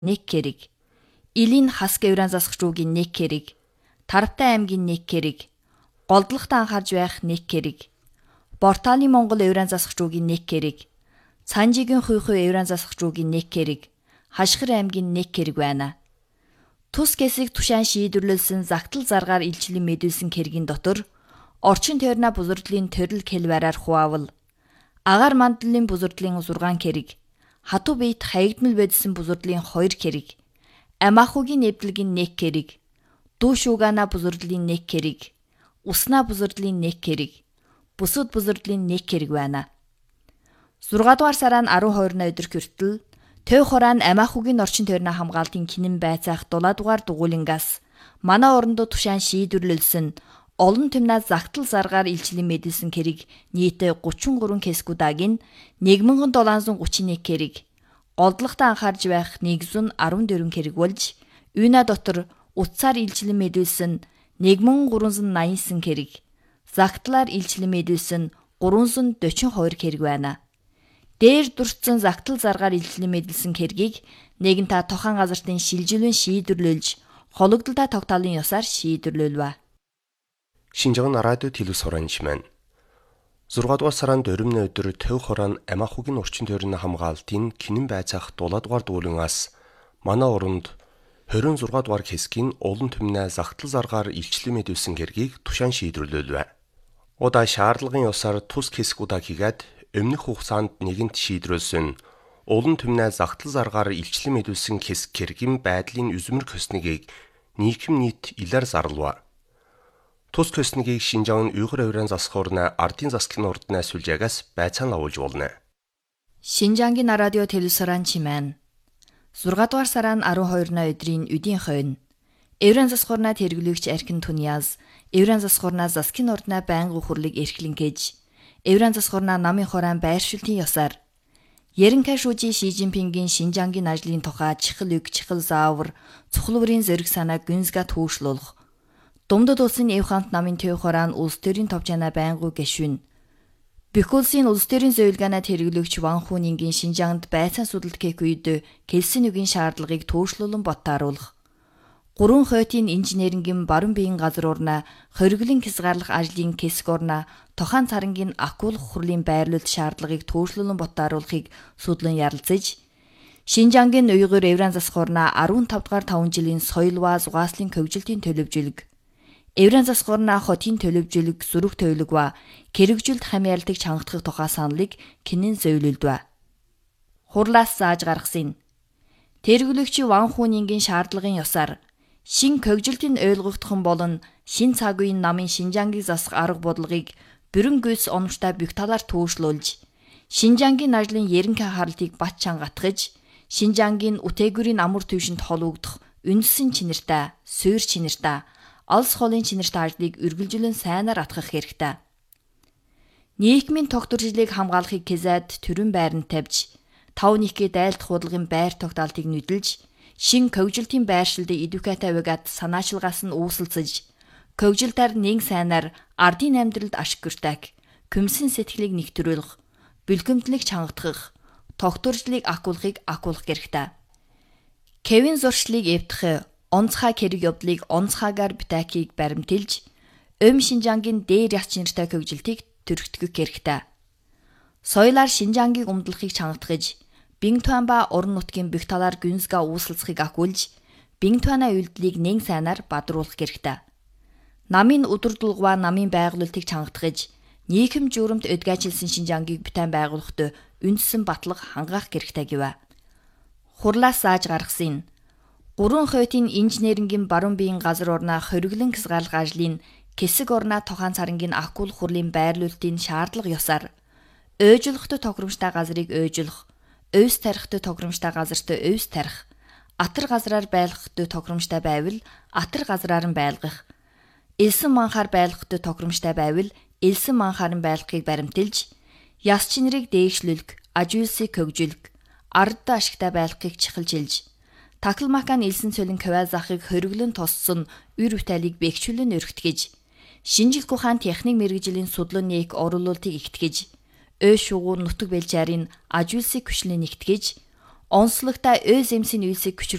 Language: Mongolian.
1 кэрэг, Илийн Хаск Евран засагч руугийн 1 кэрэг, Тарвтай аймгийн 1 кэрэг, Голдлогт анхаарж байх 1 кэрэг, Бортааны Монгол Евран засагч руугийн 1 кэрэг, Цанжигийн Хуйхуй Евран засагч руугийн 1 кэрэг, Хашгир аймгийн 1 кэрэг байна. Тус гэсийг тушаан шийдвэрлүүлсэн загтал заргаар илчлэн мэдүүлсэн кэргийн дотор орчин тойрны бузардлын төрөл хэлбараар хуваавал агаар мандлын бузардлын 6 кэрэг, хатуу биет хаягдмал бодсон бузардлын 2 кэрэг, амаахугийн нэвдлэгийн 1 кэрэг, дүү шуугана бузардлын 1 кэрэг, уснаа бузардлын 1 кэрэг, бусад бузардлын 1 кэрэг байна. 6 дугаар сарын 12-ны өдөр хүртэл Төв хураан амаахугийн орчин тойрны хамгаалтын кинэн байцаах 7 дугаар дугуулингаас манай орондоо тушаан шийдвэрлүүлсэн олон түмнээ загтал заргаар илчлэн мэдүүлсэн кэрэг нийтээ 33 кэскудагийн 1731 кэрэг, голдлогт анхаарж байх 114 кэрэг болж, юуна дотор утсаар илчлэн мэдүүлсэн 1389 кэрэг, загтлаар илчлэн мэдүүлсэн 342 кэрэг байна. Дээр дурдсан загтал заргаар илчлэн мэдүүлсэн кэргийг нэгэн та тохон газартын шилжилвэн шийдвэрлүүлж, хологдолтой тогтоолын ёсоор шийдвэрлүүлвэ. Шинжаан радио телевиз хураанч маань 6 дугаар сарын 4-ны өдөр Төв хураан амаахугийн орчин тойрны хамгаалтын кинэн байцаах 7 дугаар дугуулингаас манай оронд 26 дугаар хэсгийн олон түмнээ загтал заргаар илчлэн мэдүүлсэн кэргийг тушаан шийдвэрлүүлвэ. Удаа шаардлагын ёсоор тус хэсэг удаа хийгээд өмнөх хугацаанд нэгэнт шийдвэрлсэн олон түмнээ загтал заргаар илчлэн мэдүүлсэн хэсэг кэргийн байдлын үзмэр көснийг нийгэм нийт илэр зарлав. Тус көснийг Шинжаан Уйгур Евран засхуурна ардын засгийн урднаа сүлжээгээс байцаан лавуулж болно. Шинжаангийн радио телевизоран чимэн 6 дугаар сарын 12-ны өдрийн үдийн хойно Евран засхуурна тэрглэгч Аркин Туниаз Евран засхуурна засгийн урднаа байнгын хурлыг эрхлэн гэж Евран засхуурна намын хураан байршилтын ёсоор Ерөнхий шүүжийн Ши Жинпингийн Шинжаангийн ажлын тухай чихэл үг чихэл заавар цухлуурын зэрэг санаа гүнзга түүшлүүлэх Думдад улсын Эвхант намын Төв хураан улс төрийн товчаана байнгын гишүүн Бэхүүлсийн улс төрийн зөвлөгөөний хэрэглэгч Ван Хунингийн Шинжаанд байцаан судалт хийх үед хэлсэн үгийн шаардлагыг түүшлүүлэн боттааруулах 3 хойтын инженерингийн баруун биеийн газар урнаа хориглон хязгаарлах ажлын хэсэг урнаа тохон царангийн акулах хурлын байрлуулалт шаардлагыг түүшлүүлэн боттааруулахыг судлан ярилцаж Шинжаангийн Уйгур Евран засхуурна 15 дугаар 5 жилийн соёл ба зугааслын хөгжилтийн төлөвжөлг Евран засхуурна хотын төлөвжөлг зүрх төлөв ба кэрэгжилт хамяалтыг чангатгах тухай саналыг кинэн зөвлөлдөө. Хурлаас зааж гаргасан. Тэрглэгч Ван Хунингийн шаардлагын ёсоор шин хөгжилтийн ойлгогдхон болон шин цаг үеийн намын Шинжаангийг засах арга бодлогыг бүрэн гүйс оновчтой бүх талаар түүшлүүлж, Шинжаангийн ажлын ерөнхий харалтыг бат чангатгаж, Шинжаангийн үтээгүүрийн амар түвшинд холбогдох үндсэн чинэртэй, суурь чинэртэй, алс холын чинэртэй ажлыг үргэлжлэн сайнаар атгах хэрэгтэй. Нийгмийн тогтворжлыг хамгаалахыг хязаад төрийн байранд тавьж, 5-1 дайлт худалгын байр тогтоолтыг нүдэлж, шин хөгжилтийн байршилд эдүкатай байгаад санаачилгаас нь үүсэлцэж, хөгжилтээр нэг сайнаар ардын амьдралд ашиг хүртэх, күмсэн сэтгэлийг нэгтрүүлэх, бэлгэмтлэг чангатгах, тогтворжлыг акуулахыг акуулах хэрэгтэй. Кевин зуршлыг эвдэх, онцгой кэрэг явдлыг онцгойгоор битакийг баримтэлж, Шинжаангийн дээр яс чинэртэй хөгжилтийг төрөгтгөх хэрэгтэй. Соёлоор Шинжаангийг умдлахыг чангатгаж, Бингтуан ба уран нутгийн бүх талаар гүнзга үүсэлцэхийг акуулж, Бингтуаны үйлдэлийг нэг сайнаар бадруулах хэрэгтэй. Намын өдөрдулгва намын байгуулалтыг чангатгаж, нийгэм журамт өдгөөжилсэн Шинжаангийг бүтээн байгуулахад үндсэн батлага хангаах хэрэгтэй гэв. Хурлаас зааж гаргасан. 3 хойтын инженерингийн баруун биеийн газар урнаа хориглон хязгаарлах ажлын хэсэг урнаа тохон царангийн акуулах хурлын байрлуулалтын шаардлага ёсоор ойжлохтой тохиромжтой газрыг ойжлох, өвс тарихтай тохиромжтой газарт өвс тарих, атар газраар байлгахтай тохиромжтой байвал атар газраар нь байлгах, элсэн манхаар байлгахтай тохиромжтой байвал элсэн манхаар нь байлгахыг баримтэлж, яс чинрийг дээшлүүлэх, ажуулсыг хөгжүүлэх, ардтай ашигтай байлгахыг чихэлжилж, Таклмакан элсэн цолын квазахыг хориглон тоссон үр бүтээлийг бэхжүүлэн өргөтгөж, шинжил гухаан техник мэргэжлийн судлан нээх оруулалтыг ихтгэж, ой шугуур нутаг бэлчээрийн ажуулсыг хүчлэн нэгтгэж, онцлогтой өз эмсийн үйлсийг